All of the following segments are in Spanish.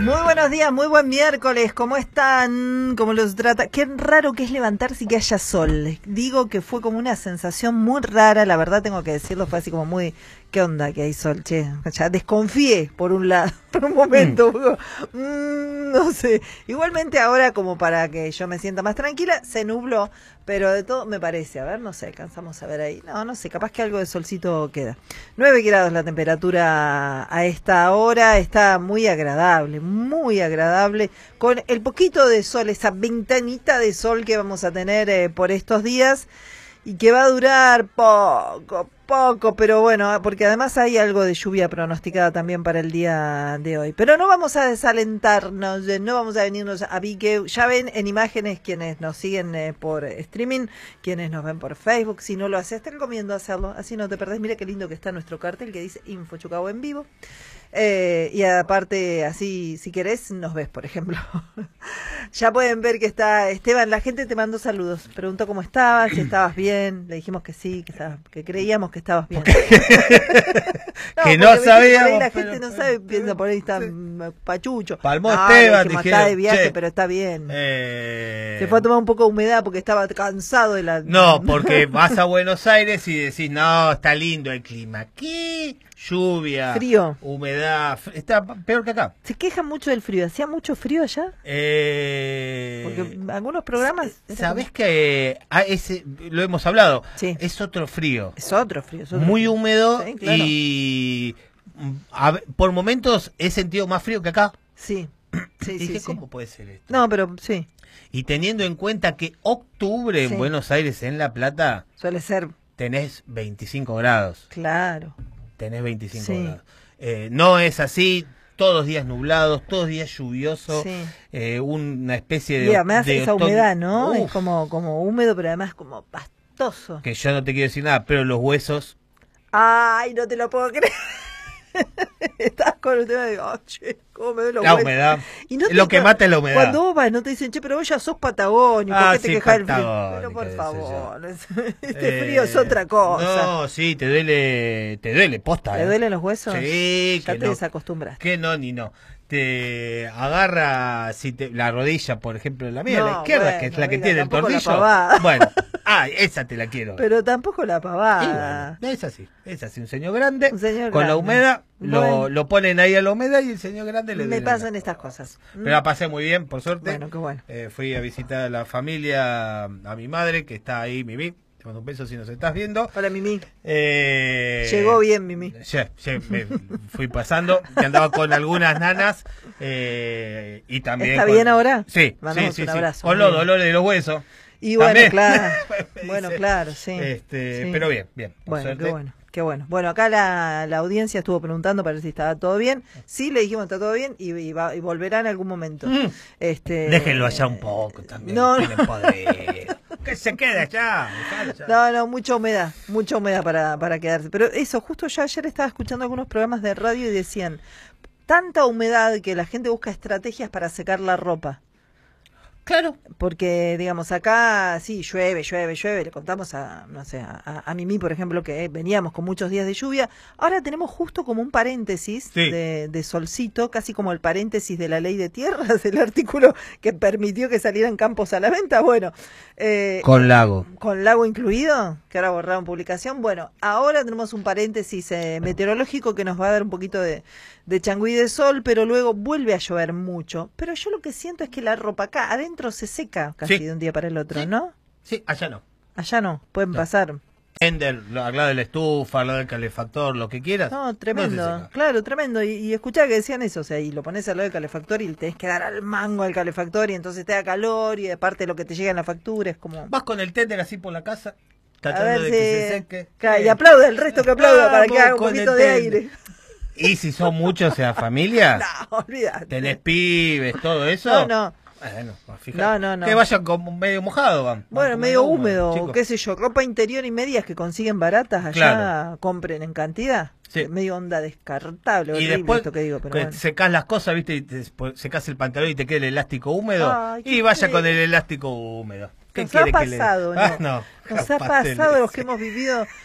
Muy buenos días, muy buen miércoles. ¿Cómo están? ¿Cómo los trata? Qué raro que es levantarse y que haya sol. Digo que fue como una sensación muy rara, la verdad tengo que decirlo, fue así como muy... ¿Qué onda que hay sol? Che, ya desconfié por un lado, por un momento. No sé. Igualmente ahora, como para que yo me sienta más tranquila, se nubló, pero de todo me parece. A ver, no sé, alcanzamos a ver ahí. No sé, capaz que algo de solcito queda. 9 grados la temperatura a esta hora, está muy agradable, con el poquito de sol, esa ventanita de sol que vamos a tener por estos días y que va a durar poco, pero bueno, porque además hay algo de lluvia pronosticada también para el día de hoy. Pero no vamos a desalentarnos, no vamos a venirnos a pique. Ya ven en imágenes quienes nos siguen por streaming, quienes nos ven por Facebook. Si no lo haces, te recomiendo hacerlo, así no te perdés. Mira qué lindo que está nuestro cartel que dice Info Chucahua en vivo. Y aparte, así, si querés, nos ves, por ejemplo. Ya pueden ver que está Esteban, la gente te mandó saludos. Preguntó cómo estabas, si estabas bien. Le dijimos que sí, que creíamos que estabas bien. Que no sabíamos. La gente no sabe, piensa por ahí está pachucho. Palmó Esteban, dijeron, está de viaje, pero está bien. Se fue a tomar un poco de humedad porque estaba cansado de la... No, porque vas a Buenos Aires y decís, no, está lindo el clima. ¿Qué? Lluvia, frío, humedad, está peor que acá. Se quejan mucho del frío. ¿Hacía mucho frío allá? Porque algunos programas... ¿Sabés que ese lo hemos hablado? Sí. Es otro frío. Es otro frío. Muy húmedo, sí, claro. Y por momentos he sentido más frío que acá. Sí. Dije, ¿cómo puede ser esto? No, pero sí. Y teniendo en cuenta que octubre en Buenos Aires, en La Plata, suele ser... Tenés 25 grados. Claro. Tenés 25 grados. No es así, todos días nublados, todos días lluviosos, una especie de... Y además de esa humedad, ¿no? Uf. Es como húmedo, pero además como pastoso. Que yo no te quiero decir nada, pero los huesos... Ay, no te lo puedo creer. Estás con el tema de, che, ¿cómo me duele los la huesos? humedad. Y no lo que mata es la humedad. Cuando vos vas, no te dicen, che, pero vos ya sos patagónico, ¿por qué te quejas del frío? Pero por favor, este frío es otra cosa. No, sí, te duele, posta. ¿Te duelen los huesos? Sí, ya que te no. desacostumbras. Que no, ni no. Te agarra la rodilla, por ejemplo, la mía, la izquierda, que es la que tiene el tornillo. Bueno, esa te la quiero. Pero tampoco la pavada. Bueno, es así, un señor grande, con grande. La humedad, bueno. lo ponen ahí a la humedad y el señor grande le Me pasan estas cosas. Pero la pasé muy bien, por suerte. Bueno, qué bueno. Fui a visitar a la familia, a mi madre, que está ahí, Mimi. Te mando un beso si nos estás viendo. Hola, Mimi. Llegó bien, Mimi. Me fui pasando, que andaba con algunas nanas. Y también ¿Está bien ahora? Sí, un abrazo. Con los dolores de los huesos. Y bueno, también. claro. Bueno, claro, sí. Pero bien. Bueno, qué bueno. Bueno, acá la audiencia estuvo preguntando para ver si estaba todo bien. Sí, le dijimos está todo bien y volverá en algún momento. Déjenlo allá un poco también. No. Tienen poder. Que se quede allá. No, mucha humedad para quedarse. Pero eso, justo yo ayer estaba escuchando algunos programas de radio y decían, tanta humedad que la gente busca estrategias para secar la ropa. Claro. Porque, digamos, acá sí, llueve, le contamos a Mimi, por ejemplo, que veníamos con muchos días de lluvia. Ahora tenemos justo como un paréntesis de solcito, casi como el paréntesis de la ley de tierras, el artículo que permitió que salieran campos a la venta. Bueno, con lago. Con lago incluido, que ahora borraron publicación. Bueno, ahora tenemos un paréntesis meteorológico que nos va a dar un poquito de changüí de sol, pero luego vuelve a llover mucho. Pero yo lo que siento es que la ropa acá adentro se seca casi de un día para el otro, ¿no? Sí, allá no. Allá no, pueden pasar. Al lado de la estufa, al lado del calefactor, lo que quieras. No, tremendo, claro, tremendo. Y escuchá que decían eso, o sea, y lo pones al lado del calefactor y le tenés que dar al mango al calefactor y entonces te da calor y aparte lo que te llega en la factura es como... Vas con el tender así por la casa, tratando de que se seque. Claro, y aplauda, el resto que aplauda para que haga un poquito de aire. Y si son muchos, o sea, familia, no, olvídate. Tenés pibes, todo eso. No. Bueno, fíjate. No. Que vayan como medio mojado, van. Bueno, medio húmedo, qué sé yo, ropa interior y medias que consiguen baratas allá, compren en cantidad. Sí. Medio onda descartable, y después esto que digo, pero bueno. Secás las cosas, viste, y secás el pantalón y te queda el elástico húmedo. Ay, y vaya con el elástico húmedo. ¿Qué nos ha pasado, no. Nos ha pasado los que hemos vivido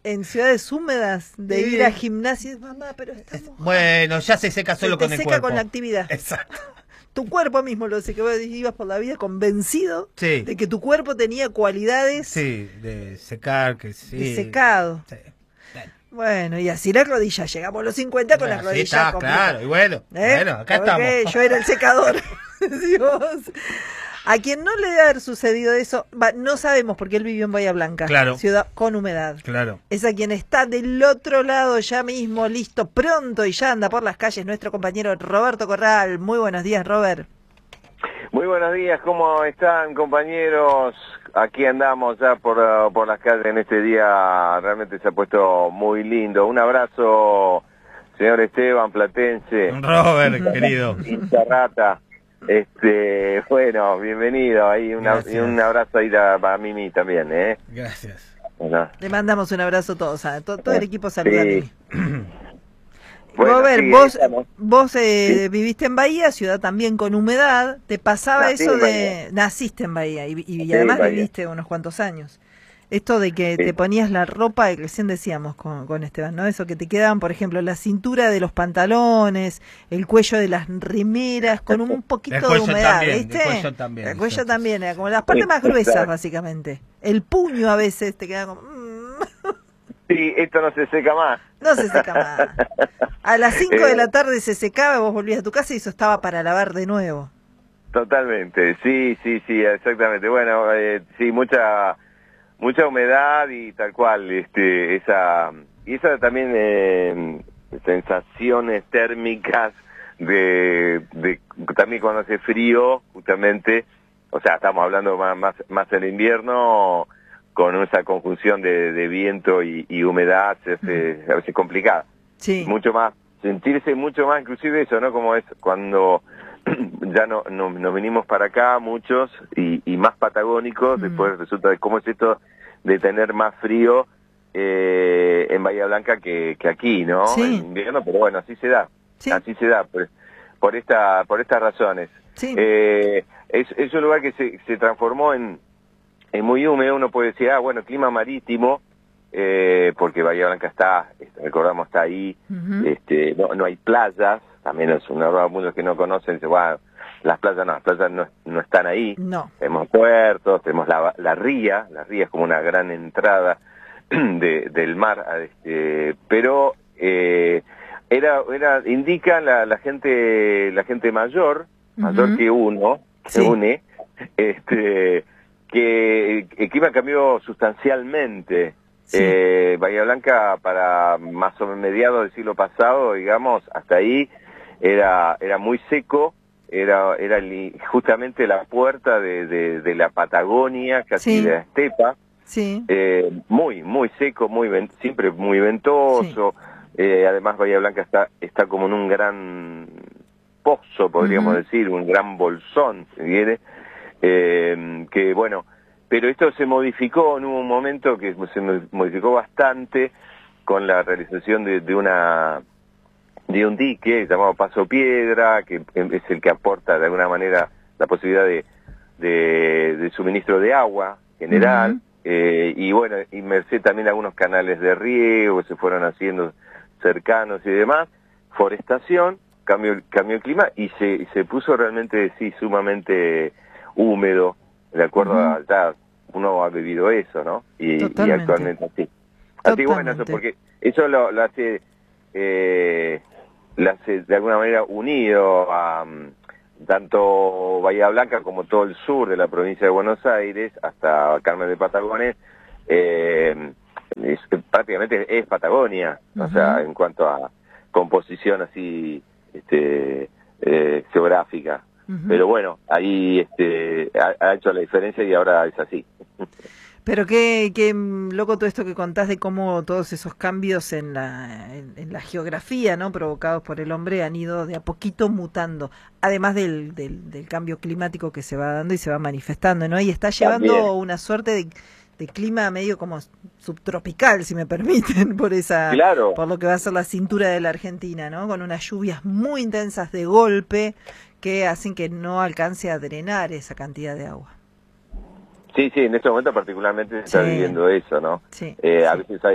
en ciudades húmedas de ir a gimnasio, mamá, pero estamos... Bueno, ya se seca solo con el cuerpo. Se seca con la actividad. Exacto. Tu cuerpo mismo lo sé, que vos ibas por la vida convencido de que tu cuerpo tenía cualidades... Sí, de secar, que sí. De secado. Sí. Bueno, y así las rodillas, llegamos a los 50 con las rodillas está, complicadas. claro, y bueno, acá estamos. Yo era el secador. Dios. A quien no le debe haber sucedido eso, no sabemos porque él vivió en Bahía Blanca, ciudad con humedad. Claro. Es a quien está del otro lado ya mismo, listo, pronto y ya anda por las calles, nuestro compañero Roberto Corral. Muy buenos días, Robert. Muy buenos días, ¿cómo están, compañeros? Aquí andamos ya por las calles en este día, realmente se ha puesto muy lindo. Un abrazo, señor Esteban Platense. Robert, querido. Rata. Bueno, bienvenido, ahí un abrazo ahí para Mimi también, ¿eh? Gracias. Bueno. Le mandamos un abrazo a todos, todo el equipo saluda a Mimi. Bueno, Robert, vos viviste en Bahía, ciudad también con humedad, ¿te pasaba eso de... Naciste en Bahía y además viviste unos cuantos años. Esto de que te ponías la ropa, que recién decíamos con Esteban, ¿no? Eso que te quedaban, por ejemplo, la cintura de los pantalones, el cuello de las remeras, con un poquito de humedad, ¿viste? El cuello también. El cuello también, era como las partes más gruesas, básicamente. El puño a veces te quedaba como... Sí, esto no se seca más. No se seca más. A las 5 de la tarde se secaba, vos volvías a tu casa y eso estaba para lavar de nuevo. Totalmente, sí, exactamente. Bueno, sí, mucha humedad y tal cual, esa también sensaciones térmicas de también cuando hace frío, justamente, o sea, estamos hablando más en invierno, con esa conjunción de viento y humedad se hace a veces complicada. Sí. Mucho más, sentirse mucho más, inclusive eso, ¿no? Como es cuando ya nos venimos para acá muchos y más patagónicos, después resulta de cómo es esto de tener más frío en Bahía Blanca que aquí, ¿no? Sí. En invierno, pero bueno, así se da. Sí. Así se da, por estas razones. Sí. Es un lugar que se transformó en muy húmedo. Uno puede decir, bueno, clima marítimo, porque Bahía Blanca recordamos, está ahí, no hay playas, también es un error, muchos que no conocen, dicen, bueno, las playas no están ahí. No. Tenemos puertos, tenemos la ría es como una gran entrada del mar, pero indica la gente mayor que uno, se une, que el clima cambió sustancialmente. Sí. Bahía Blanca para más o menos mediados del siglo pasado, digamos, hasta ahí era muy seco, era justamente la puerta de la Patagonia, casi de la estepa. Sí. Muy seco, siempre muy ventoso. Sí. Además Bahía Blanca está como en un gran pozo, podríamos decir, un gran bolsón, si quiere. Que bueno, pero esto se modificó en un momento que se modificó bastante con la realización de un dique llamado Paso Piedra, que es el que aporta de alguna manera la posibilidad de suministro de agua general, y bueno, y merced también algunos canales de riego que se fueron haciendo cercanos y demás, forestación, cambio el clima y se puso realmente sumamente húmedo, de acuerdo a ya uno ha vivido eso, ¿no? Y actualmente así. Así bueno, eso porque eso lo hace de alguna manera unido a tanto Bahía Blanca como todo el sur de la provincia de Buenos Aires hasta Carmen de Patagones, prácticamente es Patagonia, o sea, en cuanto a composición así geográfica. Pero bueno, ahí ha hecho la diferencia y ahora es así. Pero qué loco todo esto que contás de cómo todos esos cambios en la geografía, ¿no?, provocados por el hombre han ido de a poquito mutando, además del cambio climático que se va dando y se va manifestando, ¿no? Y está llevando también una suerte de clima medio como subtropical, si me permiten, por lo que va a ser la cintura de la Argentina, ¿no? Con unas lluvias muy intensas de golpe que hacen que no alcance a drenar esa cantidad de agua. Sí, en este momento particularmente se está viviendo eso, ¿no? Sí, a veces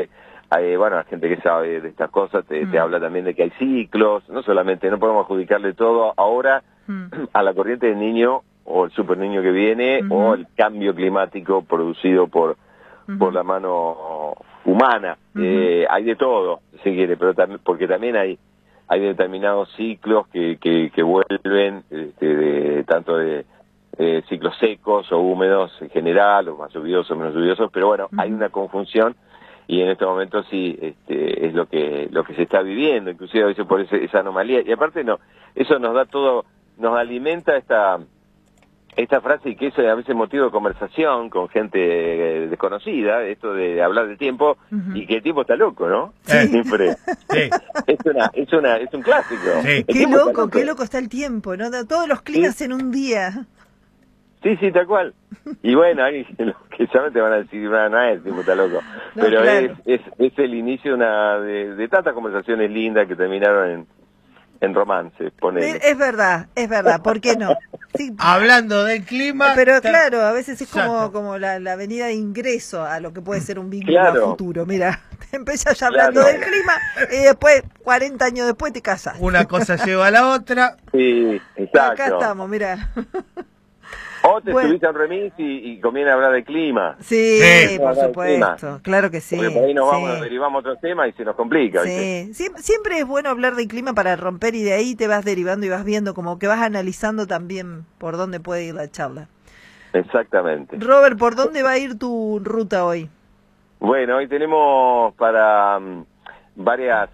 bueno, la gente que sabe de estas cosas te habla también de que hay ciclos, no solamente, no podemos adjudicarle todo ahora a la corriente del Niño o el super Niño que viene o el cambio climático producido por la mano humana. Hay de todo, si quiere, pero porque también hay determinados ciclos que vuelven, tanto de ciclos secos o húmedos en general, o más lluviosos, menos lluviosos, pero bueno, hay una conjunción y en este momento sí es lo que se está viviendo, inclusive a veces por esa anomalía, y aparte eso nos da todo, nos alimenta esta frase, y que eso es a veces motivo de conversación con gente desconocida, esto de hablar del tiempo, y que el tiempo está loco, ¿no? Siempre. Sí. Es un clásico. Sí. Qué loco está el tiempo, ¿no? Todos los climas en un día. Sí, tal cual. Y bueno, ahí los que saben te van a decir, no es el tiempo está loco. No, pero claro. es el inicio de tantas conversaciones lindas que terminaron en romances, ponele. Es verdad, ¿por qué no? Sí. Hablando del clima... Pero claro, a veces es como la avenida de ingreso a lo que puede ser un vínculo a futuro. Mira, te empezás ya hablando del clima y después, 40 años después, te casas. Una cosa lleva a la otra. Sí, exacto. Acá estamos, mira. O te subís a un remis y conviene hablar de clima. Sí, por supuesto, claro que sí. Porque por ahí nos derivamos a otro tema y se nos complica. Sí, siempre es bueno hablar de clima para romper, y de ahí te vas derivando y vas viendo, como que vas analizando también por dónde puede ir la charla. Exactamente. Robert, ¿por dónde va a ir tu ruta hoy? Bueno, hoy tenemos para varias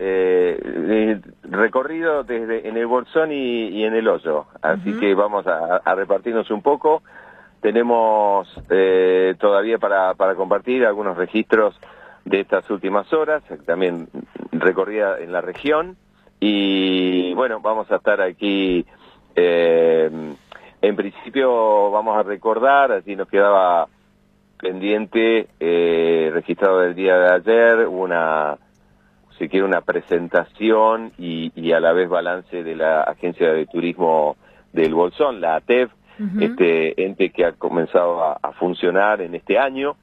recorrido en el Bolsón y en el Hoyo, así que vamos a repartirnos un poco. Tenemos todavía para compartir algunos registros de estas últimas horas, también recorrida en la región, y bueno, vamos a estar aquí, en principio vamos a recordar, así nos quedaba pendiente, registrado del día de ayer, una presentación y a la vez balance de la Agencia de Turismo del Bolsón, la ATEV, este ente que ha comenzado a funcionar en este año,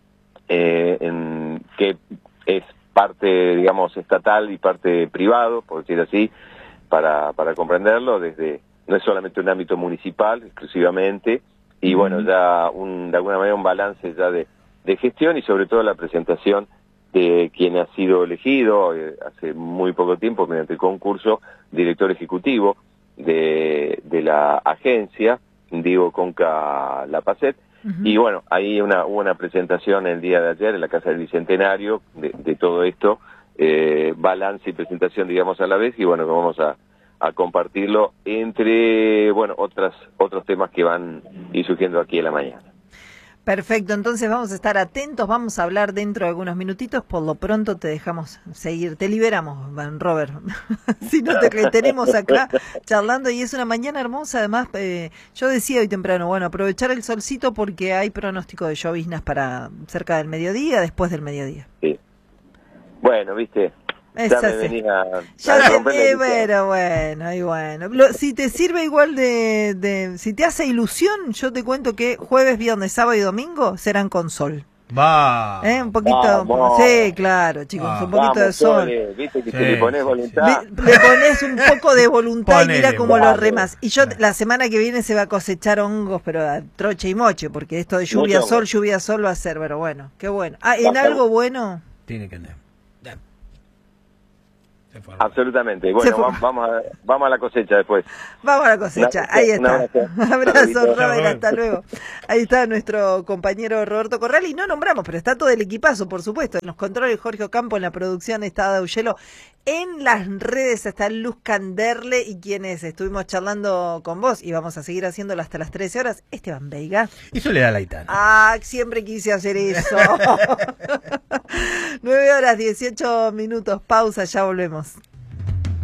que es parte, digamos, estatal y parte privado, por decir así, para comprenderlo, no es solamente un ámbito municipal exclusivamente, y bueno, ya de alguna manera un balance ya de gestión, y sobre todo la presentación de quien ha sido elegido hace muy poco tiempo mediante el concurso director ejecutivo de la agencia, Diego Conca Lapacet. Y bueno, ahí hubo una presentación el día de ayer en la Casa del Bicentenario de todo esto, balance y presentación, digamos, a la vez, y bueno, vamos a compartirlo entre, bueno, otros temas que van a ir surgiendo aquí en la mañana. Perfecto, entonces vamos a estar atentos, vamos a hablar dentro de algunos minutitos, por lo pronto te dejamos seguir, te liberamos, Robert, si no te tenemos acá charlando, y es una mañana hermosa, además, yo decía hoy temprano, bueno, aprovechar el solcito porque hay pronóstico de lloviznas para cerca del mediodía, después del mediodía. Sí. Bueno, viste, ya me venía bueno, si te sirve igual si te hace ilusión, yo te cuento que jueves, viernes, sábado y domingo serán con sol. Va. Un poquito, sí, claro, chicos, un poquito de sol. Viste que le pones voluntad. Le pones un poco de voluntad y mira cómo lo remas. Y yo la semana que viene se va a cosechar hongos, pero a troche y moche, porque esto de lluvia sol va a ser, pero bueno, qué bueno. En algo bueno tiene que andar. Absolutamente. Bueno, vamos a la cosecha después. Vamos a la cosecha. Ahí está. Abrazo, Robert, hasta luego. Ahí está nuestro compañero Roberto Corral, y no nombramos, pero está todo el equipazo, por supuesto. En los controles Jorge Ocampo, en la producción está Dauyelo. En las redes está Luz Canderle, y quienes estuvimos charlando con vos, y vamos a seguir haciéndolo hasta las 13 horas, Esteban Veiga. Y Soledad Laitana. Siempre quise hacer eso. 9 horas 18 minutos, pausa, ya volvemos.